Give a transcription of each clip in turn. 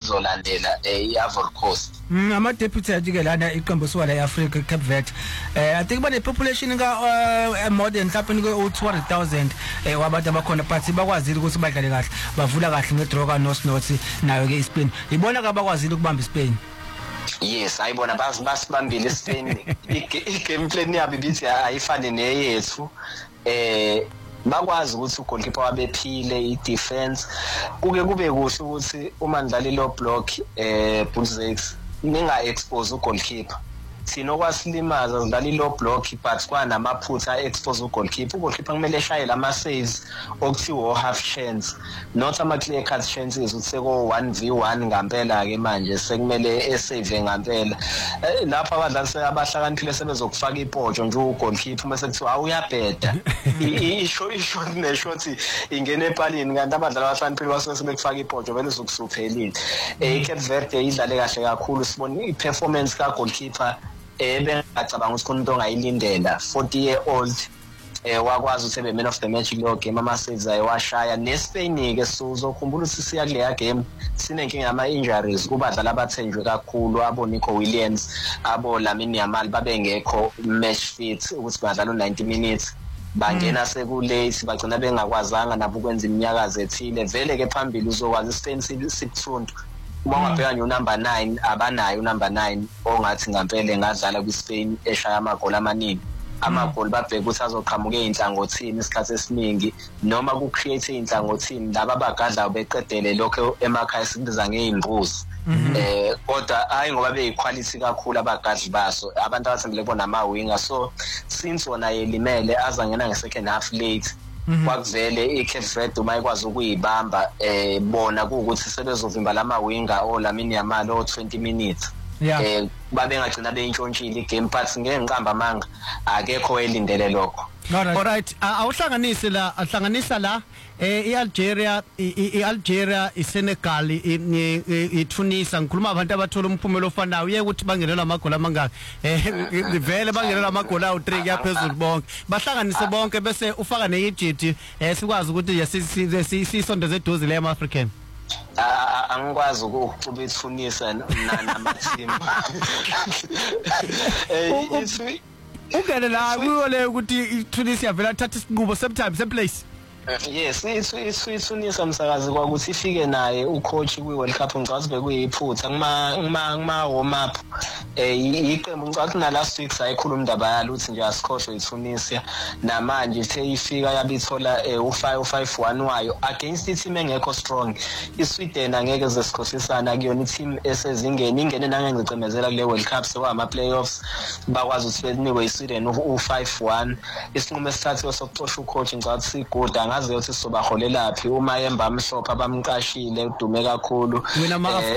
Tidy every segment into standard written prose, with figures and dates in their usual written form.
izolandela iAivory Coast. Ama deputy ajike lana iqembu swala eAfrica Cape Verde. I think bane population ka more than mhlawumbe ko 200,000 wabantu abakhona but bakwazile ukuthi badlale kahle bavula kahle ngedraw ka North nayo ke iSpain. Ibona ka bakwazile ukubamba iSpain. Yes, ayibona basibambile iSpain. Igame plan yabo bithi ayifane neyethu. Bakwazi ukuthi ugoalkeeper wabephile idefense kube kuhle ukuthi uma ndlala lo block Bullseye ninga expose ugoalkeeper sino kwasilimaza ndlala lo block but kwanamaphutha expose ugoalkeeper kumele eshayele ama saves okuthiwa half chance not ama clear cut chances utheko 1v1 ngempela ke manje sekumele esave ngempela lapha abadlali abahlakaniphile sebezokufaka ipotsho nje ugoalkeeper mase kuthiwa awuyabheda ishot neshot ingene epalini kanti abadlali abahlakaniphile basebekufaka ipotsho vele zokusuphelile iCape Verde idlale kahle kakhulu sibona iperformance ka goalkeeper bengacabanga ukuthi umuntu ongayilindela 40-year-old wakwazi ukuthi ebe man of the match kulo game ama saves ayewashaya neSpain ke uzokhumbula ukuthi siya kuleya game sinenkinga ama injuries kubadlali abathenjwe kakhulu abo Nico Williams abo Lamine Yamal babengekho match fit ukuthi badlala 90 minutes bangena sekulate bagcina bengakwazanga nabo ukwenza iminyakazo ethile vele ke phambili uzokwazi iSpain sikuthundu uma ungabheka number 9 abanayo number 9 ongathi ngempela engadlala kwiSpain eshaya amagoli amaningi amagoli babheka ukuthi azoqhamuka einhlangothini isikhathi esiningi noma ku create einhlangothini laba abagadla beqedele lokho emakhaya sibiza ngeimbuzi kodwa hayi ngoba beyiquality kakhulu abagadli baso abantu abathembele bona ama winger so since wona yelimele azangena ngesecond half late kwakuvele iCape Verde uma ikwazi ukuyibamba bona ukuthi sebezovimba lama winger Lamine Yamal 20 minutes babengagcina beyintshontshile igame but ngenqamba manga akekho elindele lokho. Alright, ahlanganisa la iAlgeria iSenegal iTunisia ngikhuluma abantu abathola umphumelo ofanayo uye ukuthi bangenelwa amagoli amangaka vele bangenelwa amagoli awu3 yaphezulu bonke bahlanganise bonke bese ufaka neEgypt sikwazi ukuthi sisondeze eduze le African. Angikwazi ukuxuba iTunisia namateam ungene la kuyole ukuthi iTunisia vela thatha isinqubo same place. Yes, iTunisia msakazi kwakuthi ifike naye ucoach kwiWorld Cup ngicabanga bekuyiphutha kuma warm up iqembu ngicabanga na last week sayikhuluma indaba yalo uthi nje asikhohlwe iTunisia namanje ithe ifika yabithola u5-1 wayo against i-team engekho strong iSweden angeke zesikhohlisana kuyona i-team esezingeni ingene nangengicemezela kule World Cup sekwama playoffs bakwazi ukuthi benikwe iSweden u5-1 isinqumo esithathiwe sokuxosha ucoach ngicabanga sigood angazi ukuthi sizobaholelaphi uma yemba amhlophe abamqashile udume kakhulu wina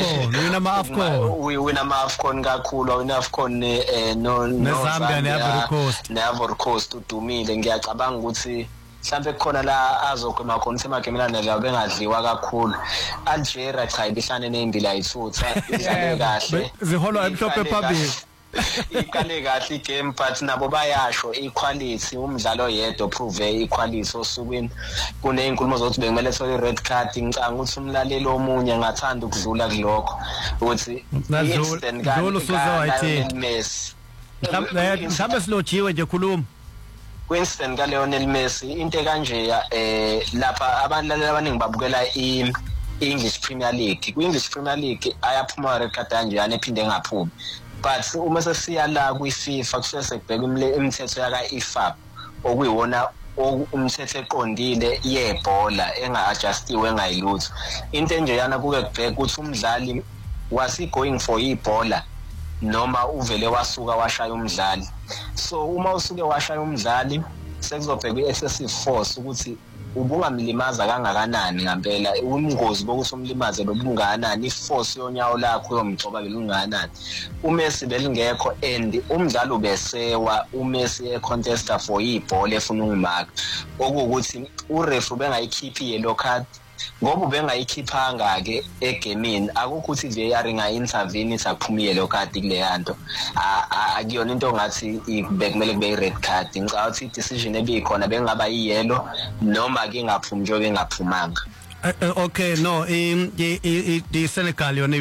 ama AFCON kakhulu wina AFCON no Zambia neAivory Coast udumile ngiyacabanga ukuthi mhlambe kukhona la azokhuluma khona semagemelana la bengadliwa kakhulu Algeria cha ibihlane nezimbili ayithutha idlale kahle ziholwa emhlophe phambili iqale kahle igame but nabo bayasho equality umdlalo yedwa prove equality osukwini kunezinkulumo zokuthi bekumele thole red card ngicanga ukuthi umlaleli omunye ngathanda ukudlula kulokho ukuthi dlolo sozawayithi Messi mhlawumbe silojiwe nje khuluma Winston ka Lionel Messi into kanje lapha abanlaleli abaningi babukela English Premier League kwi-English Premier League ayaphuma red card kanjani ephinde engaphumi but uma sesiya la kwiFIFA kusuke sekubheka imithetho yaka IFAB okuyiwona umthetho eqondile yebhola enga-adjustiwe engayilutho into enjeyana kuke kubheka ukuthi umdlali wasi going for ibhola noma uvele wasuka washaya umdlali so uma usuke washaya umdlali sekuzobheka i-excessive force ukuthi ubungamlimaza kangakanani ngempela ubungozi bokuthi umlimaze lobunganani iforce yonyawo lakho yomgcoba belunganani uMessi belingekho and umdlalo besewa uMessi econtesta for ibhola efuna ukumark okuthi ureferee bengayikhiphi yellow card ngoba ubengayikhiphanga ke egamini akukho ukuthi VAR inga-intervene isaphuma yellow card kule yanto akuyona into ngathi bekumele kube i-red card ngicabanga ukuthi i-decision ebikhona bengaba i-yellow noma ke ingaphumi njengoba engaphumanga okay no i Senegal yona